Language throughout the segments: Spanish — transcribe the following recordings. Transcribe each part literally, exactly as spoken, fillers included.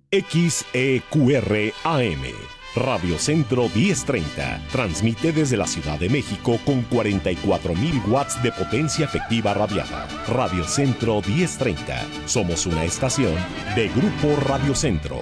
X E Q R A M, Radio Centro diez treinta, transmite desde la Ciudad de México con cuarenta y cuatro mil watts de potencia efectiva radiada. Radio Centro diez treinta, somos una estación de Grupo Radio Centro.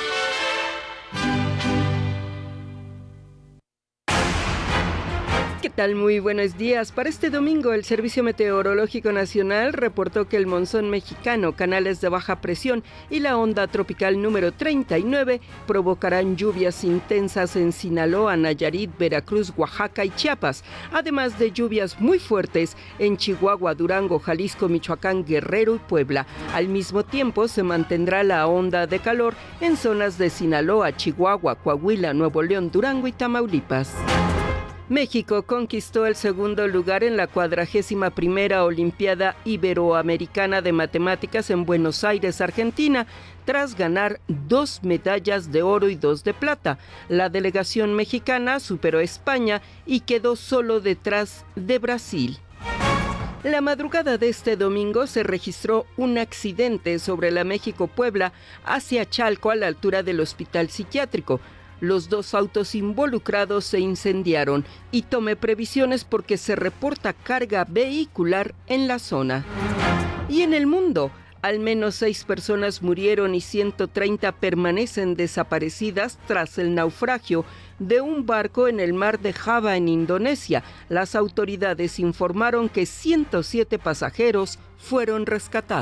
¿Qué tal? Muy buenos días. Para este domingo, el Servicio Meteorológico Nacional reportó que el monzón mexicano, canales de baja presión y la onda tropical número treinta y nueve provocarán lluvias intensas en Sinaloa, Nayarit, Veracruz, Oaxaca y Chiapas, además de lluvias muy fuertes en Chihuahua, Durango, Jalisco, Michoacán, Guerrero y Puebla. Al mismo tiempo, se mantendrá la onda de calor en zonas de Sinaloa, Chihuahua, Coahuila, Nuevo León, Durango y Tamaulipas. México conquistó el segundo lugar en la cuadragésima primera Olimpiada Iberoamericana de Matemáticas en Buenos Aires, Argentina, tras ganar dos medallas de oro y dos de plata. La delegación mexicana superó a España y quedó solo detrás de Brasil. La madrugada de este domingo se registró un accidente sobre la México-Puebla hacia Chalco a la altura del hospital psiquiátrico. Los dos autos involucrados se incendiaron y tome previsiones porque se reporta carga vehicular en la zona. Y en el mundo, al menos seis personas murieron y ciento treinta permanecen desaparecidas tras el naufragio de un barco en el mar de Java, en Indonesia. Las autoridades informaron que ciento siete pasajeros fueron rescatados.